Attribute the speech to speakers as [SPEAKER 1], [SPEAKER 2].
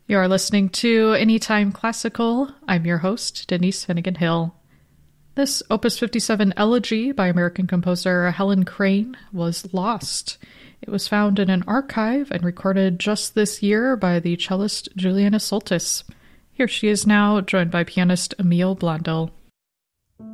[SPEAKER 1] You're listening to Anytime Classical. I'm your host, Denise Finnegan Hill. This Opus 57 elegy by American composer Helen Crane was lost. It was found in an archive and recorded just this year by the cellist Juliana Soltis. Here she is now, joined by pianist Emile Blondel.